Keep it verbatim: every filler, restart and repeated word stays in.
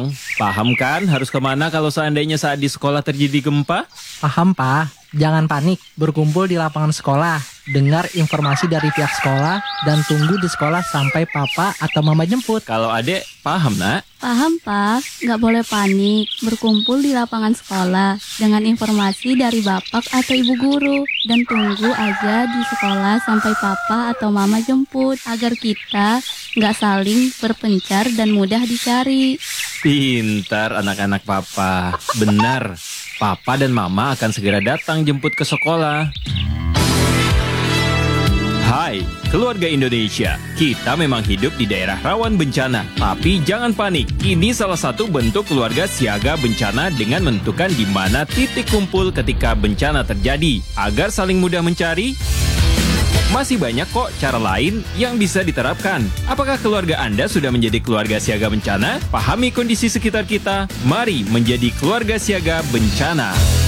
Paham kan harus kemana kalau seandainya saat di sekolah terjadi gempa? Paham, Pak. Jangan panik, berkumpul di lapangan sekolah, dengar informasi dari pihak sekolah, dan tunggu di sekolah sampai papa atau mama jemput. Kalau adek, paham nak? Paham, Pak. Nggak boleh panik. Berkumpul di lapangan sekolah dengan informasi dari bapak atau ibu guru. Dan tunggu aja di sekolah sampai papa atau mama jemput. Agar kita nggak saling berpencar dan mudah dicari. Pintar anak-anak papa. Benar, papa dan mama akan segera datang jemput ke sekolah. Hai, keluarga Indonesia. Kita memang hidup di daerah rawan bencana. Tapi jangan panik, ini salah satu bentuk keluarga siaga bencana dengan menentukan di mana titik kumpul ketika bencana terjadi. Agar saling mudah mencari, masih banyak kok cara lain yang bisa diterapkan. Apakah keluarga Anda sudah menjadi keluarga siaga bencana? Pahami kondisi sekitar kita. Mari menjadi keluarga siaga bencana.